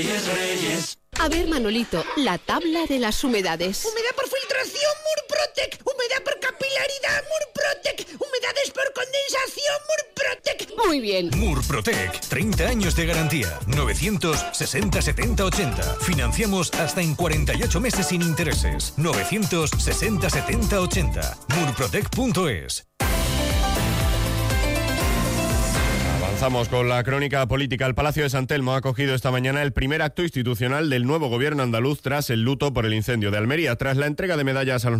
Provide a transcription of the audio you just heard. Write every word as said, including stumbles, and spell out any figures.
Reyes, Reyes. A ver, Manolito, la tabla de las humedades. Humedad por filtración, Murprotec. Humedad por capilaridad, Murprotec. Humedades por condensación, Murprotec. Muy bien. Murprotec, treinta años de garantía. novecientos sesenta setenta ochenta. Financiamos hasta en cuarenta y ocho meses sin intereses. novecientos sesenta setenta ochenta. murprotec punto es. Avanzamos con la crónica política. El Palacio de San Telmo ha acogido esta mañana el primer acto institucional del nuevo gobierno andaluz tras el luto por el incendio de Almería. Tras la entrega de medallas a los